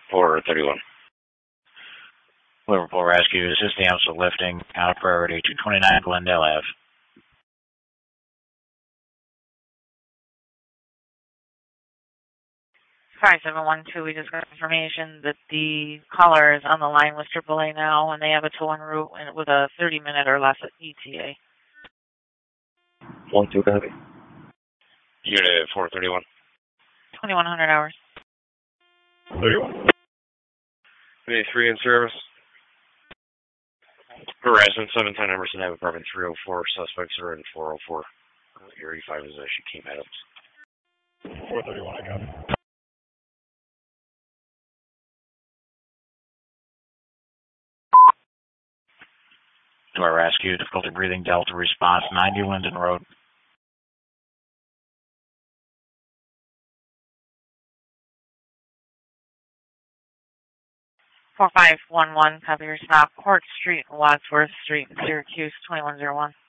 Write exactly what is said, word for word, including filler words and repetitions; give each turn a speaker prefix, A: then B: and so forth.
A: four thirty-one.
B: Liverpool Rescue, assist the ambulance with lifting out of priority two twenty-nine Glendale Avenue.
C: five seven one two, we just got information that the caller is on the line with triple A now, and they have a tow en route with a thirty minute or less E T A.
A: one two, copy.
B: Unit four thirty-one.
C: twenty-one hundred hours.
A: thirty-one. three in service.
B: Horizon seven ten Emerson Ave, apartment three oh four. Suspects are in four oh four. Area five is actually came at us.
A: four thirty-one, I got it.
B: To our rescue, difficulty breathing, Delta response, ninety Linden Road.
C: four five one one, copy your stop. Court Street, Wadsworth Street, Syracuse, twenty-one oh one.